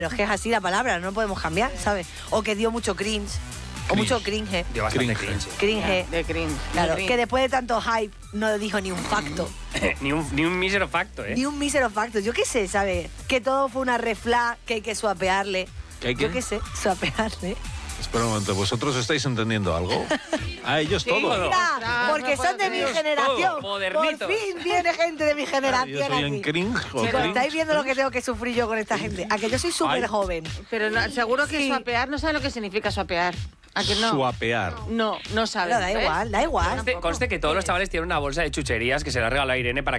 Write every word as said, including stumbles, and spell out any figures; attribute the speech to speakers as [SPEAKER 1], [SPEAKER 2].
[SPEAKER 1] Pero es que es así la palabra, no podemos cambiar, ¿sabes? O que dio mucho cringe. O
[SPEAKER 2] Cringe.
[SPEAKER 1] mucho cringe.
[SPEAKER 3] Dio bastante
[SPEAKER 2] Cringe.
[SPEAKER 3] cringe.
[SPEAKER 1] Cringe.
[SPEAKER 4] De cringe.
[SPEAKER 1] Claro,
[SPEAKER 4] de cringe.
[SPEAKER 1] que después de tanto hype no dijo ni un facto.
[SPEAKER 3] ni, un, ni un mísero facto, ¿eh?
[SPEAKER 1] Ni un mísero facto. Yo qué sé, ¿sabes? Que todo fue una refla, que hay que suapearle.
[SPEAKER 2] ¿Que hay que?
[SPEAKER 1] Yo qué sé, suapearle.
[SPEAKER 2] Espera un momento, ¿vosotros estáis entendiendo algo? A ellos todo.
[SPEAKER 3] todo.
[SPEAKER 1] Mira,
[SPEAKER 4] Ostras,
[SPEAKER 1] porque
[SPEAKER 4] no
[SPEAKER 1] son de
[SPEAKER 4] puedo
[SPEAKER 1] mi
[SPEAKER 4] creer.
[SPEAKER 1] generación.
[SPEAKER 3] Todo, modernitos.
[SPEAKER 1] Por fin viene gente de mi
[SPEAKER 2] Yo
[SPEAKER 1] generación
[SPEAKER 2] soy en
[SPEAKER 1] aquí.
[SPEAKER 2] cringe o
[SPEAKER 1] Chicos,
[SPEAKER 2] cringe.
[SPEAKER 1] ¿estáis viendo lo que tengo que sufrir yo con esta gente? A que yo soy súper
[SPEAKER 2] Ay.
[SPEAKER 1] joven.
[SPEAKER 4] Pero no, seguro que
[SPEAKER 1] Sí.
[SPEAKER 4] swapear, no sabe lo que significa swapear. ¿A que no?
[SPEAKER 2] Suapear.
[SPEAKER 4] No, no sabe.
[SPEAKER 1] Pero da
[SPEAKER 4] ¿ves?
[SPEAKER 1] igual, da igual.
[SPEAKER 3] Conste, conste que todos los chavales tienen una bolsa de chucherías que se la regaló a Irene para que